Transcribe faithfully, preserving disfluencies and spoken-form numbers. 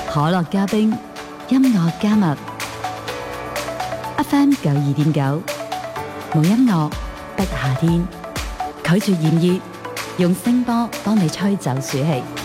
可樂加冰，音樂加蜜。F M 九二點九，冇音樂的夏天，拒絕炎熱，用聲波幫你吹走暑氣。